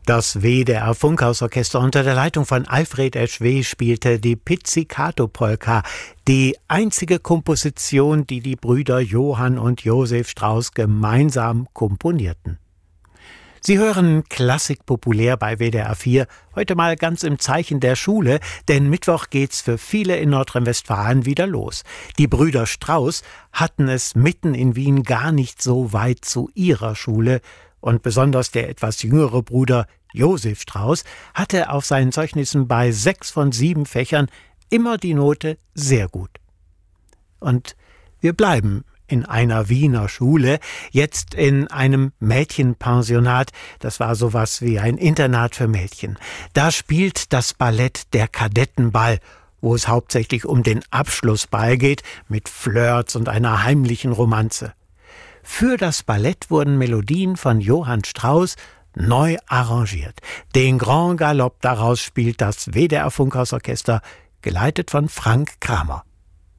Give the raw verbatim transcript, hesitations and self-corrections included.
Das W D R Funkhausorchester unter der Leitung von Alfred Eschweh spielte die Pizzicato-Polka, die einzige Komposition, die die Brüder Johann und Josef Strauss gemeinsam komponierten. Sie hören Klassik populär bei W D R vier, heute mal ganz im Zeichen der Schule, denn Mittwoch geht's für viele in Nordrhein-Westfalen wieder los. Die Brüder Strauss hatten es mitten in Wien gar nicht so weit zu ihrer Schule, und besonders der etwas jüngere Bruder Josef Strauss hatte auf seinen Zeugnissen bei sechs von sieben Fächern immer die Note sehr gut. Und wir bleiben in einer Wiener Schule, jetzt in einem Mädchenpensionat. Das war sowas wie ein Internat für Mädchen. Da spielt das Ballett Der Kadettenball, wo es hauptsächlich um den Abschlussball geht, mit Flirts und einer heimlichen Romanze. Für das Ballett wurden Melodien von Johann Strauss neu arrangiert. Den Grand Galop daraus spielt das W D R Funkhausorchester, geleitet von Frank Kramer.